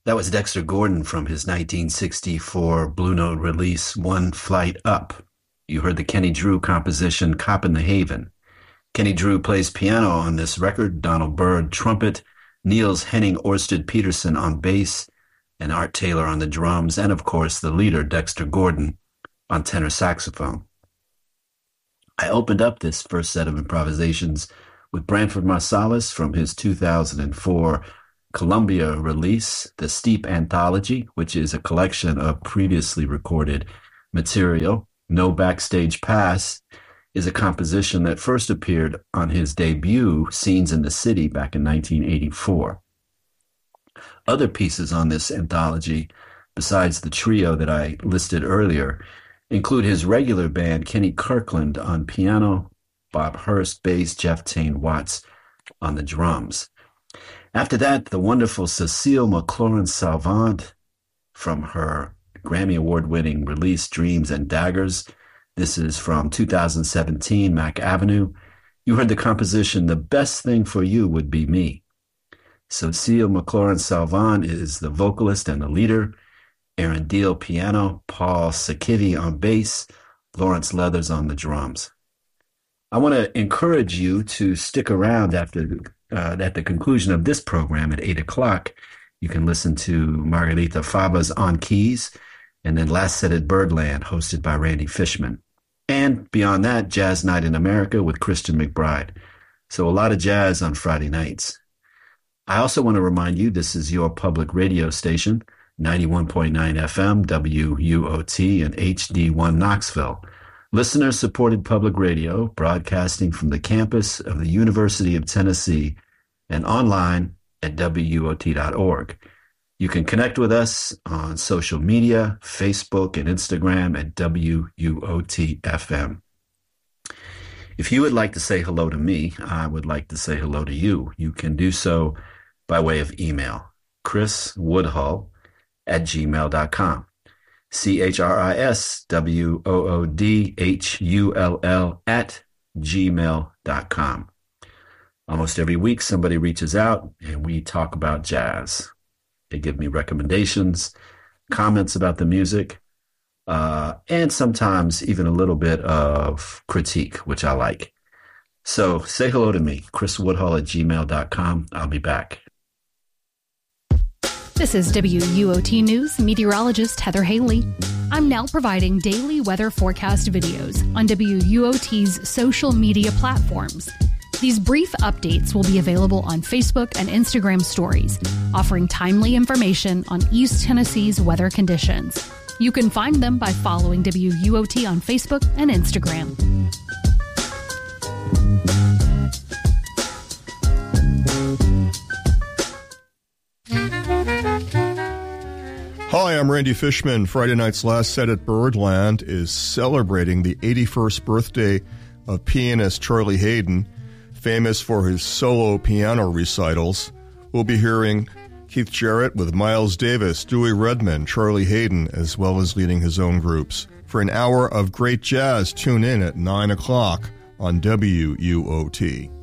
That was Dexter Gordon from his 1964 Blue Note release, One Flight Up. You heard the Kenny Drew composition, Cop in the Haven. Kenny Drew plays piano on this record, Donald Byrd trumpet, Niels Henning Orsted Peterson on bass, and Art Taylor on the drums, and of course the leader, Dexter Gordon, on tenor saxophone. I opened up this first set of improvisations with Branford Marsalis from his 2004 Columbia release, The Steep Anthology, which is a collection of previously recorded material. No Backstage Pass is a composition that first appeared on his debut, Scenes in the City, back in 1984. Other pieces on this anthology, besides the trio that I listed earlier, include his regular band, Kenny Kirkland, on piano, Bob Hurst bass, Jeff Tane Watts on the drums. After that, the wonderful Cecile McLaurin-Salvant from her Grammy Award-winning release, Dreams and Daggers. This is from 2017, Mac Avenue. You heard the composition, The Best Thing for You Would Be Me. Cecile McLaurin-Salvant is the vocalist and the leader. Aaron Deal, piano. Paul Sakivi on bass. Lawrence Leathers on the drums. I want to encourage you to stick around at the conclusion of this program at 8 o'clock. You can listen to Margarita Faba's On Keys, and then Last Set at Birdland, hosted by Randy Fishman. And beyond that, Jazz Night in America with Christian McBride. So a lot of jazz on Friday nights. I also want to remind you, this is your public radio station, 91.9 FM, WUOT, and HD1 Knoxville. Listener-supported public radio, broadcasting from the campus of the University of Tennessee and online at WUOT.org. You can connect with us on social media, Facebook and Instagram at WUOT-FM. If you would like to say hello to me, I would like to say hello to you. You can do so by way of email, chriswoodhull@gmail.com. CHRISWOODHULL@gmail.com. Almost every week, somebody reaches out and we talk about jazz. They give me recommendations, comments about the music, and sometimes even a little bit of critique, which I like. So say hello to me, chriswoodhull@gmail.com. I'll be back. This is WUOT News meteorologist Heather Haley. I'm now providing daily weather forecast videos on WUOT's social media platforms. These brief updates will be available on Facebook and Instagram stories, offering timely information on East Tennessee's weather conditions. You can find them by following WUOT on Facebook and Instagram. Hi, I'm Randy Fishman. Friday night's Last Set at Birdland is celebrating the 81st birthday of pianist Charlie Haden, famous for his solo piano recitals. We'll be hearing Keith Jarrett with Miles Davis, Dewey Redman, Charlie Haden, as well as leading his own groups. For an hour of great jazz, tune in at 9 o'clock on WUOT.